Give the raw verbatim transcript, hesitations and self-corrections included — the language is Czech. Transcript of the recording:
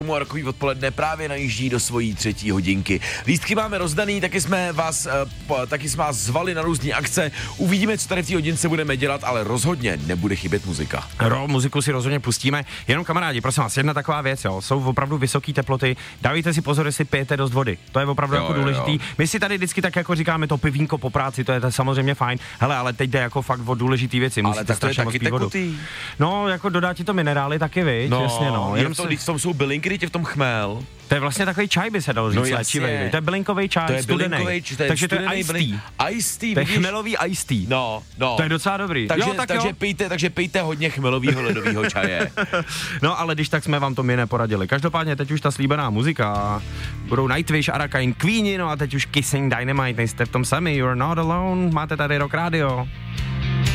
a Rockový odpoledne právě najíždí do svojí třetí hodinky. Lístky máme rozdaný, taky jsme vás, uh, taky jsme vás zvali na různé akce. Uvidíme, co tady v té hodince budeme dělat, ale rozhodně nebude chybět muzika. Ro, muziku si rozhodně pustíme. Jenom kamarádi, prosím vás, jedna taková věc, jo. Jsou opravdu vysoké teploty. Dávejte si pozor, jestli pijete dost vody. To je opravdu jo, jako důležitý. Jo. My si tady vždycky tak jako říkáme to pivínko po práci, to je to samozřejmě fajn. Hele, ale teď jde jako fakt o důležitý věci. Ale tak to je taky tekutý. No, jako dodá ti to minerály taky, viď? No, jasně, no. Jenom to, si... v tom jsou bylinky, teď je v tom chmel. To je vlastně takový čaj, by se dalo říct, no léčivej. To je bylinkový čaj, to je studený. To je takže to je iced tea. Iced tea, to je chmelový iced tea. No, no. To je docela dobrý. Takže, jo, tak takže, jo. Pijte, takže pijte hodně chmelovýho ledovýho čaje. No, ale když tak jsme vám to my neporadili. Každopádně teď už ta slíbená muzika. Budou Nightwish, Arakain, Queeni, no a teď už Kissing Dynamite, nejste v tom sami. You're not alone. Máte tady Rock Radio.